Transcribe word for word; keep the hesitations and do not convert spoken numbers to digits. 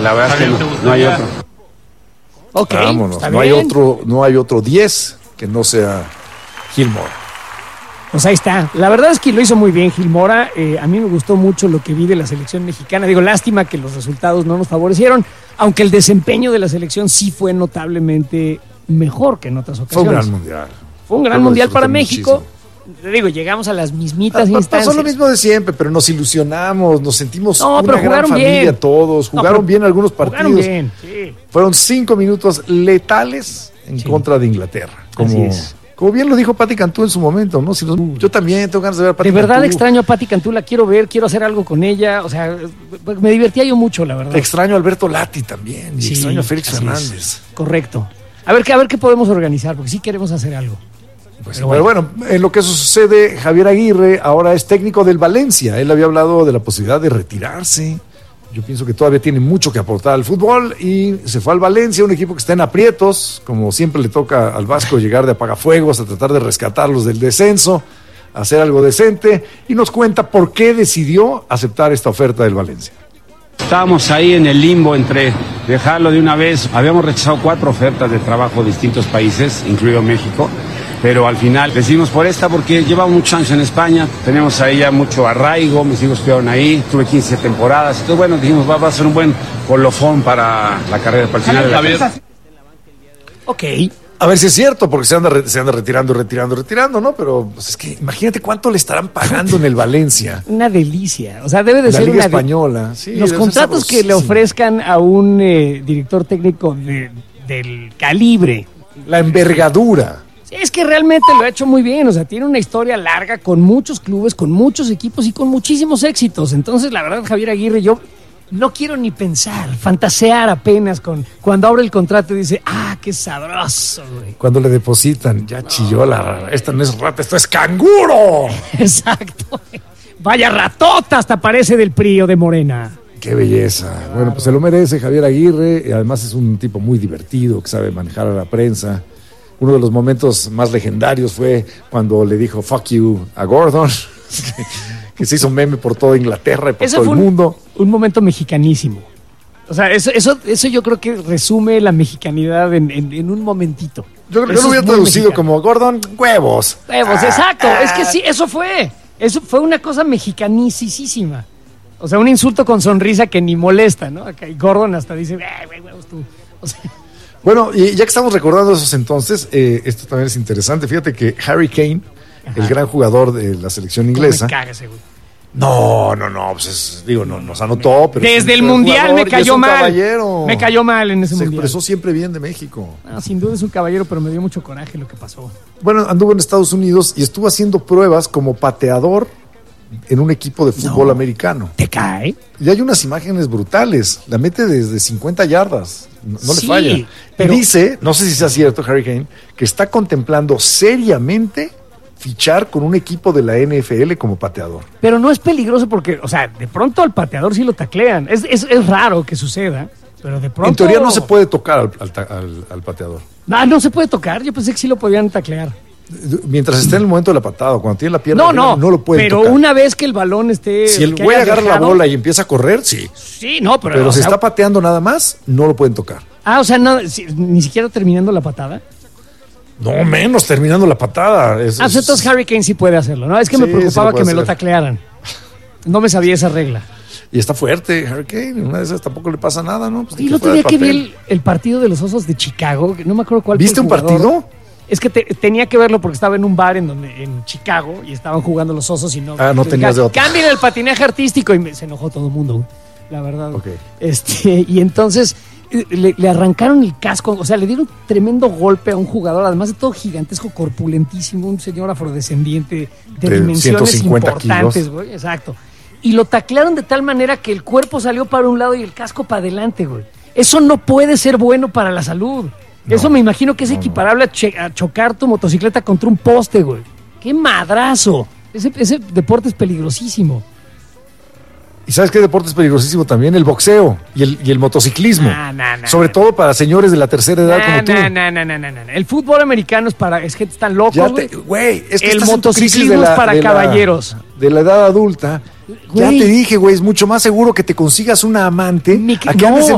la verdad es que no, no hay otro. Ok, vámonos, no hay otro, no hay otro diez que no sea Gil Mora. Pues ahí está. La verdad es que lo hizo muy bien Gil Mora. Eh, a mí me gustó mucho lo que vi de la selección mexicana. Digo, lástima que los resultados no nos favorecieron, aunque el desempeño de la selección sí fue notablemente mejor que en otras ocasiones. Fue un gran mundial. Fue un gran mundial para México. Te digo, llegamos a las mismitas ah, instancias. Pasó lo mismo de siempre, pero nos ilusionamos, nos sentimos no, una gran familia bien. todos. Jugaron no, bien algunos partidos. Jugaron bien, sí. Fueron cinco minutos letales en sí. contra de Inglaterra. Como, Así es. Como bien lo dijo Pati Cantú en su momento, ¿no? Si los, yo también tengo ganas de ver a Pati De verdad Cantú. extraño a Pati Cantú, la quiero ver, quiero hacer algo con ella. O sea, me divertía yo mucho, la verdad. Extraño a Alberto Lati también, y sí, extraño a Félix Fernández. Es. Correcto. A ver, a ver qué podemos organizar, porque sí queremos hacer algo. Pues, pero, bueno. pero bueno, en lo que sucede, Javier Aguirre ahora es técnico del Valencia. Él había hablado de la posibilidad de retirarse. Yo pienso que todavía tiene mucho que aportar al fútbol y se fue al Valencia, un equipo que está en aprietos, como siempre le toca al Vasco llegar de apagafuegos a tratar de rescatarlos del descenso, hacer algo decente, y nos cuenta por qué decidió aceptar esta oferta del Valencia. Estábamos ahí en el limbo entre dejarlo de una vez. Habíamos rechazado cuatro ofertas de trabajo de distintos países, incluido México, pero al final decidimos por esta porque llevamos muchos años en España, tenemos ahí ya mucho arraigo, mis hijos estuvieron ahí, tuve quince temporadas, entonces bueno, dijimos va, va a ser un buen colofón para la carrera, para el final de la vida. Ok. A ver si es cierto, porque se anda, re, se anda retirando, retirando, retirando, ¿no? Pero pues es que imagínate cuánto le estarán pagando en el Valencia. Una delicia. O sea, debe de la ser Liga una Española. Sí, los contratos que le ofrezcan a un eh, director técnico de, del calibre. La envergadura. Sí, es que realmente lo ha hecho muy bien. O sea, tiene una historia larga con muchos clubes, con muchos equipos y con muchísimos éxitos. Entonces, la verdad, Javier Aguirre, yo no quiero ni pensar, fantasear apenas con cuando abre el contrato y dice, ah, qué sabroso, güey. Cuando le depositan, ya no. chilló la rara. Esta no es rata, esto es canguro. Exacto. Vaya ratota, hasta parece del P R I o de Morena. Qué belleza. Claro. Bueno, pues se lo merece Javier Aguirre. Y además es un tipo muy divertido que sabe manejar a la prensa. Uno de los momentos más legendarios fue cuando le dijo fuck you a Gordon. Que se hizo meme por toda Inglaterra y por Ese todo el mundo. Un, un momento mexicanísimo. O sea, eso, eso, eso yo creo que resume la mexicanidad en, en, en un momentito. Yo creo que lo hubiera traducido mexicano. Como Gordon, huevos. Huevos, ah, exacto. Ah. Es que sí, eso fue. Eso fue una cosa mexicanicísima. O sea, un insulto con sonrisa que ni molesta, ¿no? Acá, y Gordon hasta dice, eh, huevos tú. O sea, bueno, y ya que estamos recordando esos entonces, eh, esto también es interesante. Fíjate que Harry Kane, Ajá. el gran jugador de la selección inglesa. Me caga ese güey. No, no, no, pues es, digo, no, nos anotó, pero desde el mundial me cayó mal. Caballero. Me cayó mal en ese Se mundial. Se expresó siempre bien de México. No, sin duda es un caballero, pero me dio mucho coraje lo que pasó. Bueno, anduvo en Estados Unidos y estuvo haciendo pruebas como pateador en un equipo de fútbol no, americano. ¿Te cae? Y hay unas imágenes brutales. La mete desde cincuenta yardas. No, no sí, le falla. Pero... Y dice, no sé si sea cierto, Harry Kane, que está contemplando seriamente fichar con un equipo de la N F L como pateador. Pero no es peligroso porque, o sea, de pronto al pateador sí lo taclean. Es, es, es raro que suceda, pero de pronto... En teoría no se puede tocar al, al, al, al pateador. Ah, no se puede tocar. Yo pensé que sí lo podían taclear. Mientras esté en el momento de la patada, cuando tiene la pierna, no, no, no lo pueden pero tocar. Pero una vez que el balón esté... Si el güey agarra dejado, la bola y empieza a correr, sí. Sí, no, pero... Pero si sea, está pateando nada más, no lo pueden tocar. Ah, o sea, no, si, ni siquiera terminando la patada. No, menos terminando la patada. Es, ah, entonces Harry Kane sí puede hacerlo, ¿no? Es que sí, me preocupaba que me hacer. lo taclearan. No me sabía esa regla. Y está fuerte, Harry Kane. Una de esas tampoco le pasa nada, ¿no? Pues y el otro día que vi el, el partido de los Osos de Chicago, no me acuerdo cuál. ¿Viste un partido? Es que te, tenía que verlo porque estaba en un bar en donde en Chicago y estaban jugando los Osos y no... Ah, no tenías de otro. Cambien el patinaje artístico y me, se enojó todo el mundo, la verdad. Okay. Este, y entonces le, le arrancaron el casco, o sea, le dieron tremendo golpe a un jugador, además de todo gigantesco, corpulentísimo, un señor afrodescendiente de, de dimensiones importantes, güey, exacto. Y lo taclearon de tal manera que el cuerpo salió para un lado y el casco para adelante, güey. Eso no puede ser bueno para la salud. No, Eso me imagino que es no, equiparable no. A, che- a chocar tu motocicleta contra un poste, güey. ¡Qué madrazo! Ese, ese deporte es peligrosísimo. ¿Y sabes qué deporte es peligrosísimo también? El boxeo y el, y el motociclismo. Nah, nah, nah, Sobre nah. todo para señores de la tercera edad nah, como tú. Nah, nah, nah, nah, nah, nah. El fútbol americano es para... Es gente tan loco, güey. Güey, es que el motociclismo es para de caballeros. La, de la edad adulta. Güey. Ya te dije, güey, es mucho más seguro que te consigas una amante Mi, a que no. andes en